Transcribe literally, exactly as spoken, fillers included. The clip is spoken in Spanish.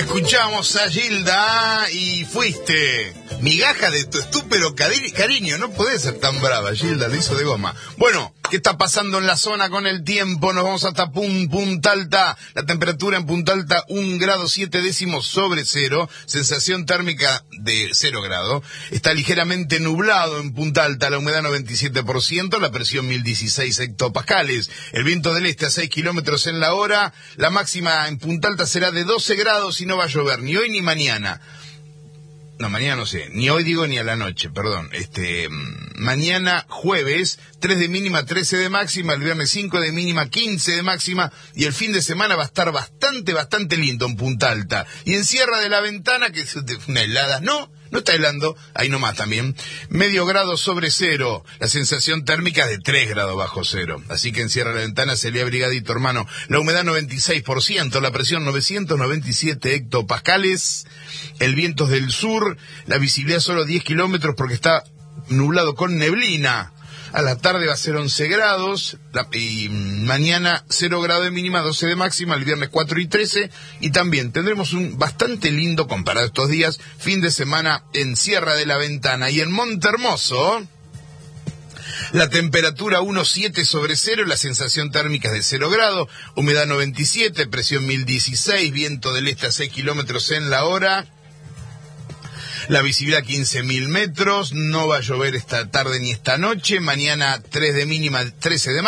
Escuchamos a Gilda y Fuiste. Migaja de tu estúpido cari- cariño, no podés ser tan brava, Gilda, lo hizo de goma. Bueno, ¿qué está pasando en la zona con el tiempo? Nos vamos hasta Pun, Punta Alta. La temperatura en Punta Alta, un grado siete décimos sobre cero. Sensación térmica de cero grado. Está ligeramente nublado en Punta Alta, la humedad noventa y siete por ciento, la presión mil dieciséis hectopascales. El viento del este a seis kilómetros en la hora. La máxima en Punta Alta será de doce grados y no va a llover ni hoy ni mañana. No, mañana no sé, ni hoy digo ni a la noche, perdón. Este, mañana jueves, tres de mínima, trece de máxima, el viernes cinco de mínima, quince de máxima, y el fin de semana va a estar bastante, bastante lindo en Punta Alta. Y en Sierra de la Ventana, que es una helada, no, no está helando, ahí nomás también, medio grado sobre cero, la sensación térmica es de tres grados bajo cero. Así que en Sierra de la Ventana se le abrigadito, hermano. La humedad noventa y seis por ciento, la presión novecientos noventa y siete hectopascales, el viento es del sur, la visibilidad solo diez kilómetros porque está nublado con neblina. A la tarde va a ser once grados, la, y mañana cero grados de mínima, doce de máxima, el viernes cuatro y trece, y también tendremos un bastante lindo, comparado a estos días, fin de semana en Sierra de la Ventana. Y en Montehermoso, la temperatura uno coma siete sobre cero, la sensación térmica es de cero grado, humedad noventa y siete, presión mil dieciséis, viento del este a seis kilómetros en la hora. La visibilidad quince mil metros, no va a llover esta tarde ni esta noche, mañana tres de mínima, trece de máxima.